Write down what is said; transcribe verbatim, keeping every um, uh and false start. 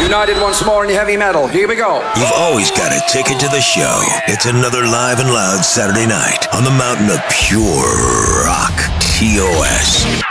United once more in heavy metal. Here we go. You've always got a ticket to the show. It's another live and loud Saturday night on the mountain of pure rock. T O S.